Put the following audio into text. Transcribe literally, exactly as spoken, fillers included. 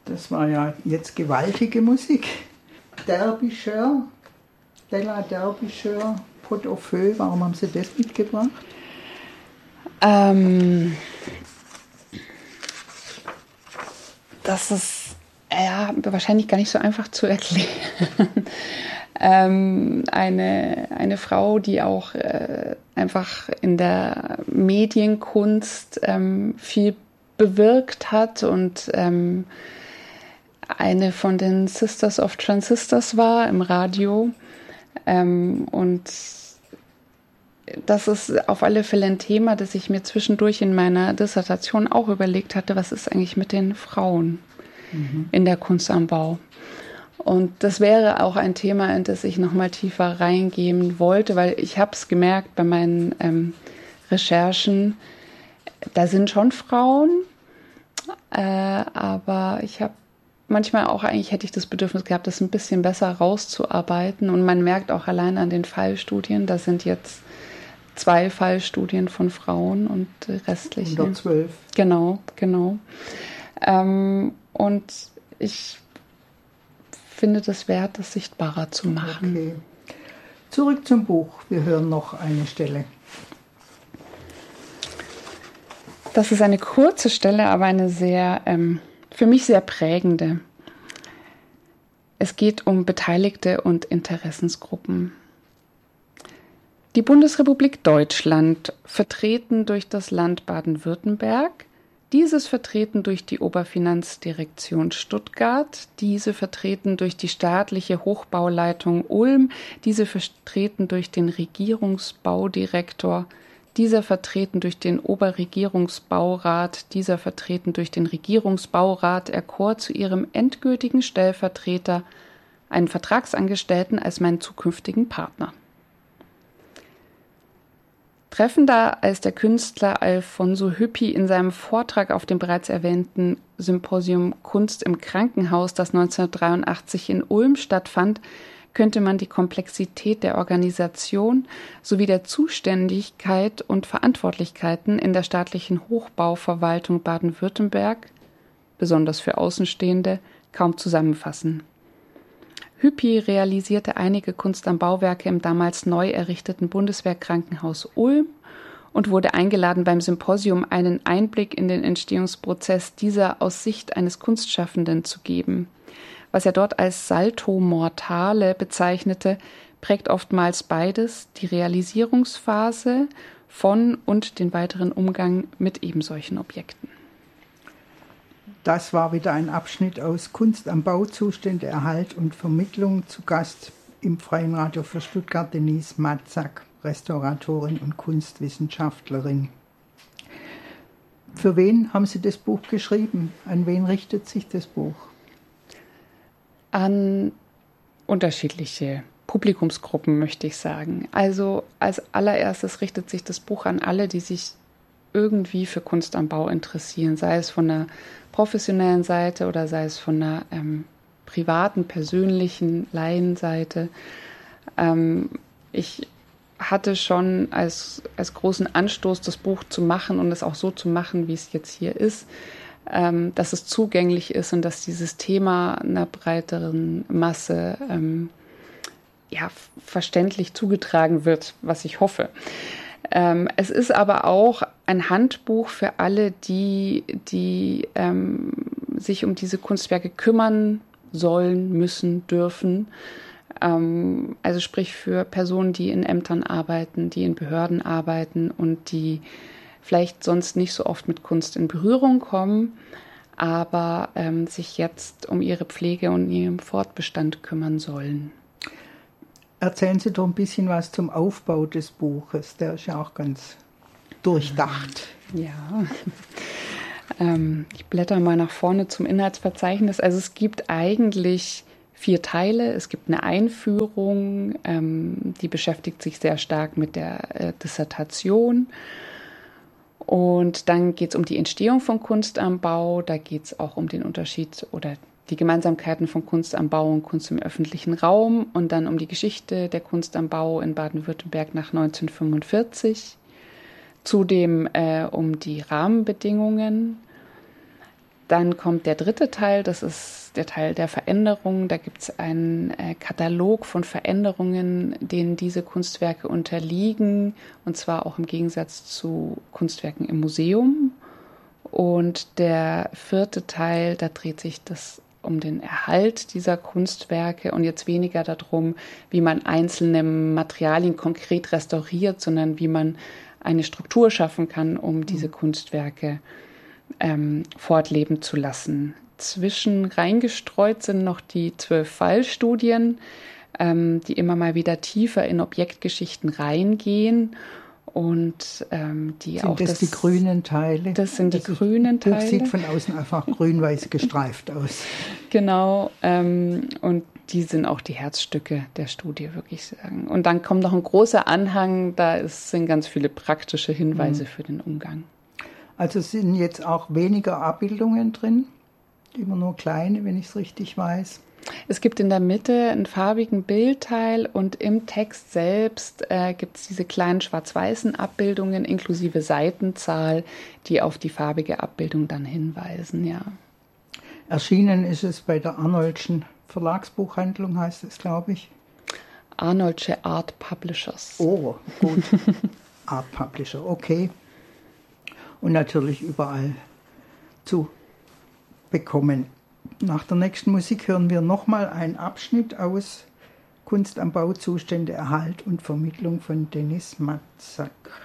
Das war ja jetzt gewaltige Musik. Derbyshire, Bella Derbyshire, Pot au Feu, warum haben Sie das mitgebracht? Ähm, das ist ja wahrscheinlich gar nicht so einfach zu erklären. ähm, eine, eine Frau, die auch äh, einfach in der Medienkunst ähm, viel bewirkt hat und ähm, eine von den Sisters of Transistors war im Radio. Ähm, und das ist auf alle Fälle ein Thema, das ich mir zwischendurch in meiner Dissertation auch überlegt hatte, was ist eigentlich mit den Frauen mhm. in der Kunst am Bau? Und das wäre auch ein Thema, in das ich nochmal tiefer reingehen wollte, weil ich habe es gemerkt bei meinen ähm, Recherchen, da sind schon Frauen, äh, aber ich habe manchmal auch eigentlich hätte ich das Bedürfnis gehabt, das ein bisschen besser rauszuarbeiten. Und man merkt auch allein an den Fallstudien, da sind jetzt zwei Fallstudien von Frauen und restliche. hundertzwölf. Genau, genau. Ähm, und ich finde das wert, das sichtbarer zu machen. Okay. Zurück zum Buch. Wir hören noch eine Stelle. Das ist eine kurze Stelle, aber eine sehr, ähm, für mich sehr prägende. Es geht um Beteiligte und Interessensgruppen. Die Bundesrepublik Deutschland, vertreten durch das Land Baden-Württemberg, dieses vertreten durch die Oberfinanzdirektion Stuttgart, diese vertreten durch die staatliche Hochbauleitung Ulm, diese vertreten durch den Regierungsbaudirektor, dieser vertreten durch den Oberregierungsbaurat, dieser vertreten durch den Regierungsbaurat, erkor zu ihrem endgültigen Stellvertreter einen Vertragsangestellten als meinen zukünftigen Partner. Treffender als der Künstler Alfonso Hüppi in seinem Vortrag auf dem bereits erwähnten Symposium Kunst im Krankenhaus, das neunzehnhundertdreiundachtzig in Ulm stattfand, könnte man die Komplexität der Organisation sowie der Zuständigkeit und Verantwortlichkeiten in der staatlichen Hochbauverwaltung Baden-Württemberg, besonders für Außenstehende, kaum zusammenfassen. Hüppi realisierte einige Kunst am Bauwerke im damals neu errichteten Bundeswehrkrankenhaus Ulm und wurde eingeladen, beim Symposium einen Einblick in den Entstehungsprozess dieser aus Sicht eines Kunstschaffenden zu geben. Was er dort als Salto Mortale bezeichnete, prägt oftmals beides, die Realisierungsphase von und den weiteren Umgang mit ebensolchen Objekten. Das war wieder ein Abschnitt aus Kunst am Bau, Zustände, Erhalt und Vermittlung. Zu Gast im Freien Radio für Stuttgart Denise Matzak, Restauratorin und Kunstwissenschaftlerin. Für wen haben Sie das Buch geschrieben? An wen richtet sich das Buch? An unterschiedliche Publikumsgruppen, möchte ich sagen. Also als allererstes richtet sich das Buch an alle, die sich irgendwie für Kunst am Bau interessieren, sei es von der professionellen Seite oder sei es von der ähm, privaten, persönlichen Laienseite. Ähm, ich hatte schon als, als großen Anstoß, das Buch zu machen und es auch so zu machen, wie es jetzt hier ist, ähm, dass es zugänglich ist und dass dieses Thema einer breiteren Masse ähm, ja, verständlich zugetragen wird, was ich hoffe. Ähm, es ist aber auch ein Handbuch für alle, die, die ähm, sich um diese Kunstwerke kümmern sollen, müssen, dürfen. Ähm, also sprich für Personen, die in Ämtern arbeiten, die in Behörden arbeiten und die vielleicht sonst nicht so oft mit Kunst in Berührung kommen, aber ähm, sich jetzt um ihre Pflege und ihren Fortbestand kümmern sollen. Erzählen Sie doch ein bisschen was zum Aufbau des Buches. Der ist ja auch ganz durchdacht. Ja, ähm, ich blätter mal nach vorne zum Inhaltsverzeichnis. Also es gibt eigentlich vier Teile. Es gibt eine Einführung, ähm, die beschäftigt sich sehr stark mit der äh, Dissertation. Und dann geht es um die Entstehung von Kunst am Bau. Da geht es auch um den Unterschied oder die Gemeinsamkeiten von Kunst am Bau und Kunst im öffentlichen Raum und dann um die Geschichte der Kunst am Bau in Baden-Württemberg nach neunzehnhundertfünfundvierzig. Zudem äh, um die Rahmenbedingungen. Dann kommt der dritte Teil, das ist der Teil der Veränderung. Da gibt es einen äh, Katalog von Veränderungen, denen diese Kunstwerke unterliegen, und zwar auch im Gegensatz zu Kunstwerken im Museum. Und der vierte Teil, da dreht sich das um den Erhalt dieser Kunstwerke und jetzt weniger darum, wie man einzelne Materialien konkret restauriert, sondern wie man eine Struktur schaffen kann, um diese Kunstwerke ähm, fortleben zu lassen. Zwischen reingestreut sind noch die zwölf Fallstudien, ähm, die immer mal wieder tiefer in Objektgeschichten reingehen. Und ähm, die sind auch das, das die grünen Teile? Das sind die das grünen Teile. Das sieht von außen einfach grün-weiß gestreift aus. Genau. Ähm, und die sind auch die Herzstücke der Studie, würde ich sagen. Und dann kommt noch ein großer Anhang, da ist, sind ganz viele praktische Hinweise mhm. für den Umgang. Also sind jetzt auch weniger Abbildungen drin, immer nur kleine, wenn ich es richtig weiß. Es gibt in der Mitte einen farbigen Bildteil und im Text selbst äh, gibt es diese kleinen schwarz-weißen Abbildungen inklusive Seitenzahl, die auf die farbige Abbildung dann hinweisen, ja. Erschienen ist es bei der Arnoldschen Verlagsbuchhandlung, heißt es, glaube ich. Arnoldsche Art Publishers. Oh, gut. Art Publisher, okay. Und natürlich überall zu bekommen. Nach der nächsten Musik hören wir nochmal einen Abschnitt aus Kunst am Bau, Zustände, Erhalt und Vermittlung von Denis Matzak.